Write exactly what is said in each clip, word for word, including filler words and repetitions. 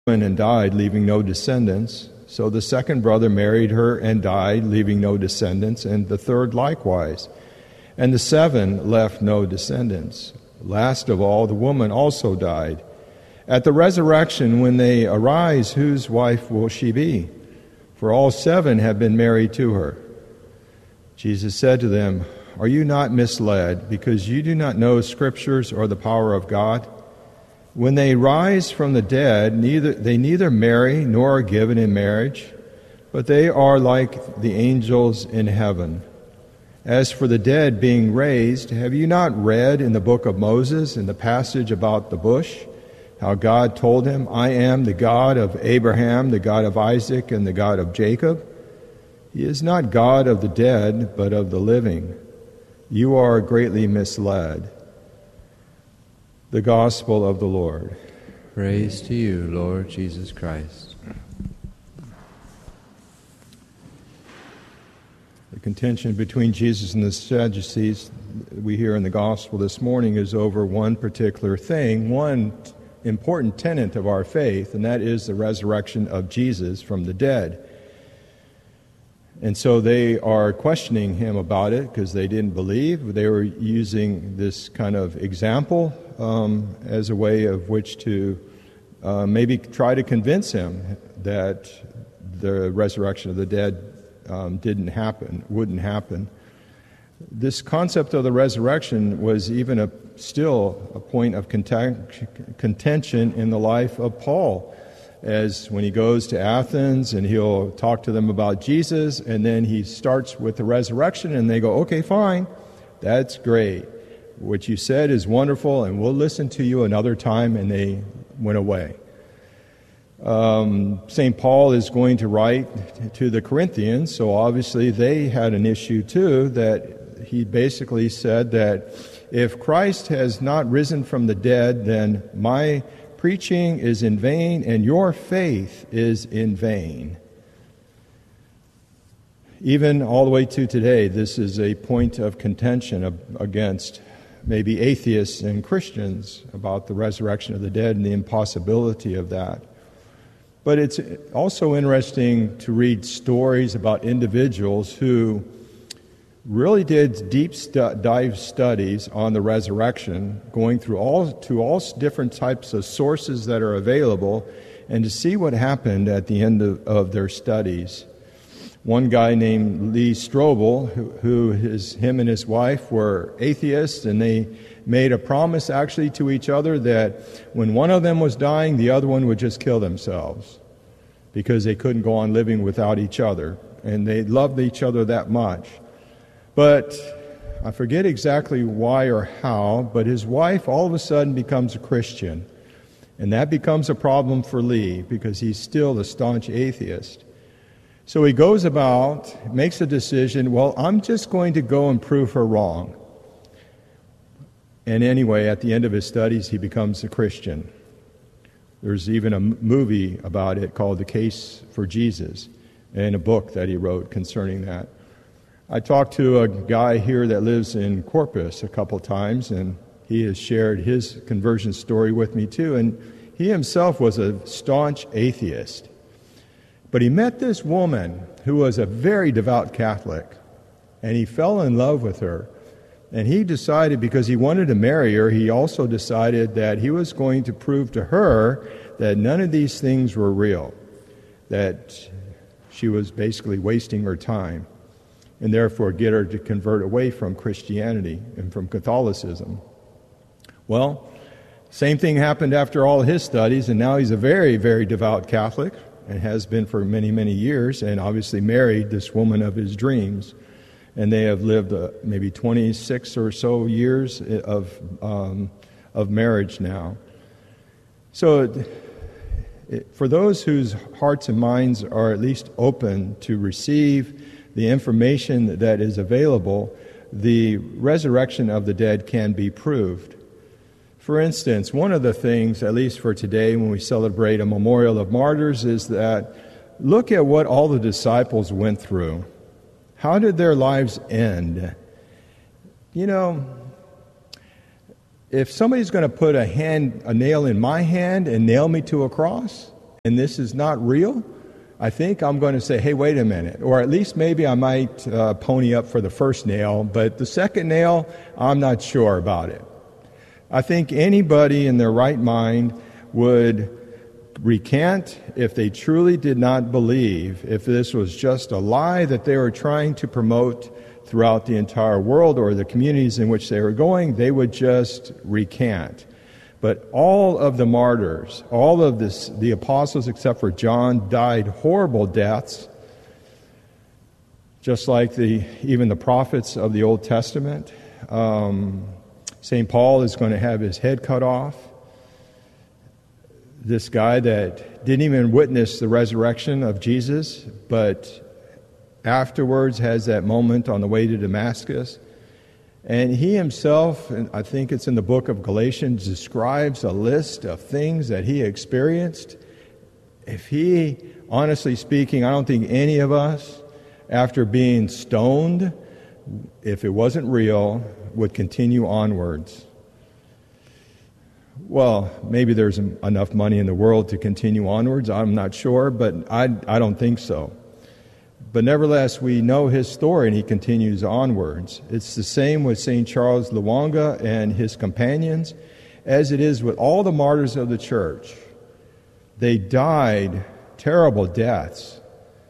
and died, leaving no descendants. So the second brother married her and died, leaving no descendants, and the third likewise. And the seven left no descendants. Last of all, the woman also died. At the resurrection, when they arise, whose wife will she be? For all seven have been married to her. Jesus said to them, Are you not misled, because you do not know Scriptures or the power of God? When they rise from the dead, neither they neither marry nor are given in marriage, but they are like the angels in heaven. As for the dead being raised, have you not read in the book of Moses, in the passage about the bush, how God told him, I am the God of Abraham, the God of Isaac, and the God of Jacob? He is not God of the dead, but of the living. You are greatly misled. The Gospel of the Lord. Praise to you, Lord Jesus Christ. The contention between Jesus and the Sadducees we hear in the Gospel this morning is over one particular thing, one important tenet of our faith, and that is the resurrection of Jesus from the dead. And so they are questioning him about it because they didn't believe. They were using this kind of example um, as a way of which to uh, maybe try to convince him that the resurrection of the dead um, didn't happen, wouldn't happen. This concept of the resurrection was even a, still a point of content, contention in the life of Paul, as when he goes to Athens and he'll talk to them about Jesus, and then he starts with the resurrection, and they go, okay, fine, that's great. What you said is wonderful, and we'll listen to you another time, and they went away. Um, Saint Paul is going to write to the Corinthians, so obviously they had an issue too, that he basically said that if Christ has not risen from the dead, then my preaching is in vain, and your faith is in vain. Even all the way to today, this is a point of contention against maybe atheists and Christians about the resurrection of the dead and the impossibility of that. But it's also interesting to read stories about individuals who really did deep stu- dive studies on the resurrection, going through all to all different types of sources that are available, and to see what happened at the end of, of their studies. One guy named Lee Strobel, who, who his, him and his wife were atheists, and they made a promise actually to each other that when one of them was dying, the other one would just kill themselves because they couldn't go on living without each other, and they loved each other that much. But I forget exactly why or how, but his wife all of a sudden becomes a Christian. And that becomes a problem for Lee because he's still a staunch atheist. So he goes about, makes a decision, well, I'm just going to go and prove her wrong. And anyway, at the end of his studies, he becomes a Christian. There's even a movie about it called The Case for Jesus, and a book that he wrote concerning that. I talked to a guy here that lives in Corpus a couple times, and he has shared his conversion story with me too, and he himself was a staunch atheist. But he met this woman who was a very devout Catholic, and he fell in love with her. And he decided, because he wanted to marry her, he also decided that he was going to prove to her that none of these things were real, that she was basically wasting her time, and therefore get her to convert away from Christianity and from Catholicism. Well, same thing happened after all his studies, and now he's a very, very devout Catholic, and has been for many, many years, and obviously married this woman of his dreams. And they have lived uh, maybe twenty-six or so years of um, of marriage now. So it, it, for those whose hearts and minds are at least open to receive the information that is available, the resurrection of the dead can be proved. For instance, one of the things, at least for today when we celebrate a memorial of martyrs, is that look at what all the disciples went through. How did their lives end? You know, if somebody's going to put a hand, a nail in my hand and nail me to a cross, and this is not real, I think I'm going to say, hey, wait a minute. Or at least maybe I might uh, pony up for the first nail, but the second nail, I'm not sure about it. I think anybody in their right mind would recant if they truly did not believe, if this was just a lie that they were trying to promote throughout the entire world or the communities in which they were going, they would just recant. But all of the martyrs, all of this, the apostles except for John, died horrible deaths, just like the even the prophets of the Old Testament. Um, Saint Paul is going to have his head cut off. This guy that didn't even witness the resurrection of Jesus, but afterwards has that moment on the way to Damascus. And he himself, and I think it's in the book of Galatians, describes a list of things that he experienced. If he, honestly speaking, I don't think any of us, after being stoned, if it wasn't real, would continue onwards. Well, maybe there's enough money in the world to continue onwards. I'm not sure, but I, I don't think so. But nevertheless, we know his story, and he continues onwards. It's the same with Saint Charles Lwanga and his companions, as it is with all the martyrs of the Church. They died terrible deaths,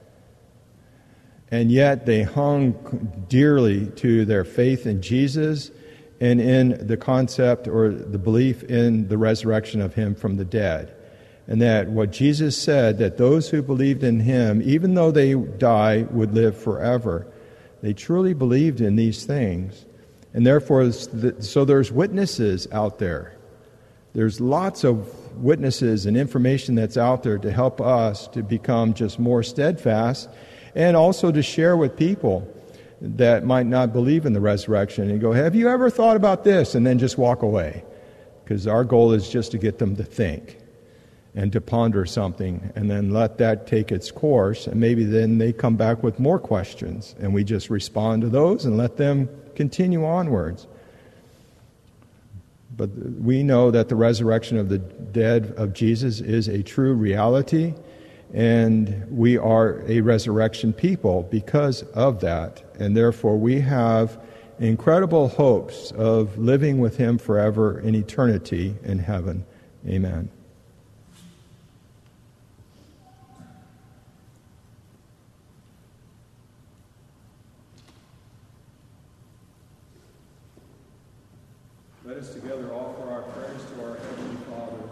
and yet they hung dearly to their faith in Jesus and in the concept or the belief in the resurrection of him from the dead. And that what Jesus said, that those who believed in him, even though they die, would live forever. They truly believed in these things. And therefore, so there's witnesses out there. There's lots of witnesses and information that's out there to help us to become just more steadfast and also to share with people that might not believe in the resurrection and go, have you ever thought about this? And then just walk away. Because our goal is just to get them to think and to ponder something, and then let that take its course, and maybe then they come back with more questions, and we just respond to those and let them continue onwards. But we know that the resurrection of the dead of Jesus is a true reality, and we are a resurrection people because of that, and therefore we have incredible hopes of living with him forever in eternity in heaven. Amen. Let us together offer our prayers to our Heavenly Father.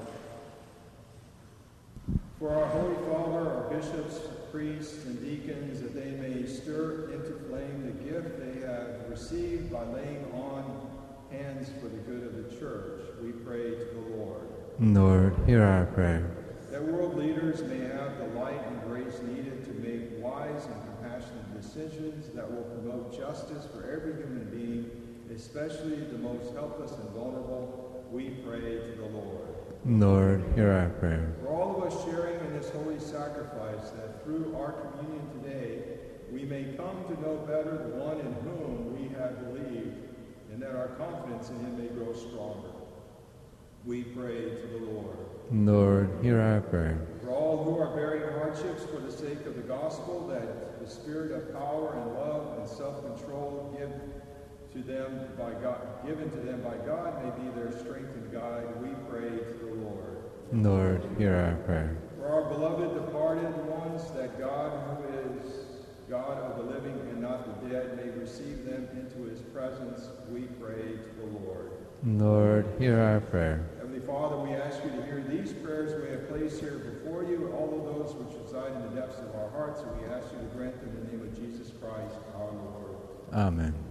For our Holy Father, our bishops, priests, and deacons, that they may stir into flame the gift they have received by laying on hands for the good of the Church, we pray to the Lord. Lord, hear our prayer. That world leaders may have the light and grace needed to make wise and compassionate decisions that will promote justice for every human being, especially the most helpless and vulnerable, we pray to the Lord. Lord, hear our prayer. For all of us sharing in this holy sacrifice, that through our communion today, we may come to know better the one in whom we have believed, and that our confidence in him may grow stronger. We pray to the Lord. Lord, hear our prayer. For all who are bearing hardships for the sake of the gospel, that the spirit of power and love and self-control give to them by God, given to them by God, may be their strength and guide. We pray to the Lord. Lord, hear our prayer. For our beloved departed ones, that God, who is God of the living and not the dead, may receive them into his presence, we pray to the Lord. Lord, hear our prayer. Heavenly Father, we ask you to hear these prayers we have placed here before you, all of those which reside in the depths of our hearts, and we ask you to grant them in the name of Jesus Christ, our Lord. Amen.